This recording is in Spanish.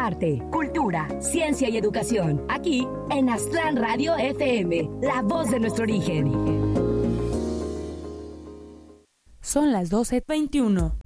arte, cultura, ciencia y educación. Aquí en Aztlán Radio FM, la voz de nuestro origen. Son las 12:21.